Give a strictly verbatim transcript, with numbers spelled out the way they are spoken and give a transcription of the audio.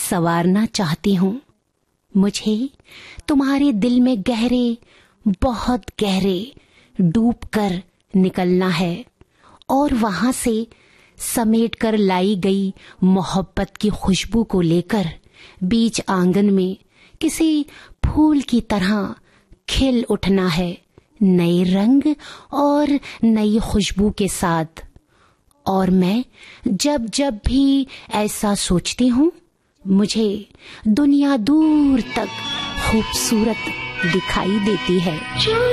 संवारना चाहती हूँ। मुझे तुम्हारे दिल में गहरे, बहुत गहरे डूब कर निकलना है और वहां से समेट कर लाई गई मोहब्बत की खुशबू को लेकर बीच आंगन में किसी फूल की तरह खिल उठना है, नए रंग और नई खुशबू के साथ। और मैं जब जब भी ऐसा सोचती हूँ, मुझे दुनिया दूर तक खूबसूरत दिखाई देती है।